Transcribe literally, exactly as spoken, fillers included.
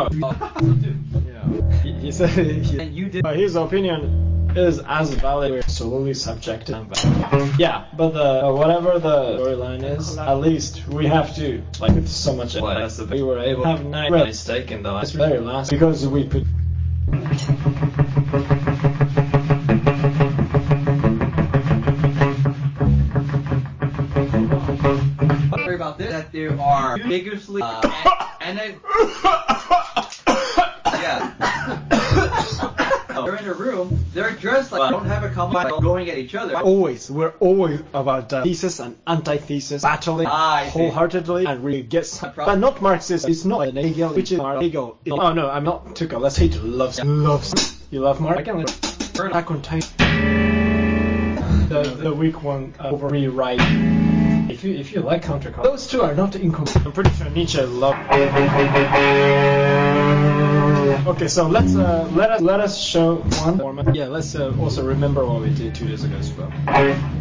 Yeah. He, he said he, And you did. uh, his opinion is as valid. We're solely subjective. And valid. Yeah, but the uh, whatever the storyline is, at least we have to like put so much less of it. We were able to have nine mistake in the last very last because we put. Worry about this. That there are vigorously uh, and, and they, yeah. They're in a room. They're dressed like don't have a common going at each other. Always, we're always about uh, thesis and antithesis, battling Ah, wholeheartedly, and we get some, but not Marxist. It's not an Hegel, which is Hegel. Oh no, I'm not Tuchel. Let's hate loves loves. You love Marx? I can burn back on time. The the weak one uh, over rewrite. If you if you like counterculture, those two are not incompatible. I'm pretty sure Nietzsche loved. Okay, so let's uh, let us let us show one format. Yeah, let's uh, also remember what we did two days ago as well.